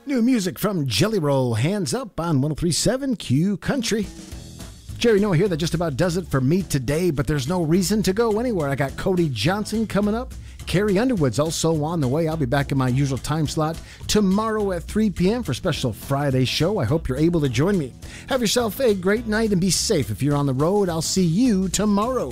New music from Jelly Roll, Hands Up on 103.7 Q Country. Jerry Noah here. That just about does it for me today, but there's no reason to go anywhere. I got Cody Johnson coming up. Carrie Underwood's also on the way. I'll be back in my usual time slot tomorrow at 3 p.m. for a special Friday show. I hope you're able to join me. Have yourself a great night and be safe if you're on the road. I'll see you tomorrow.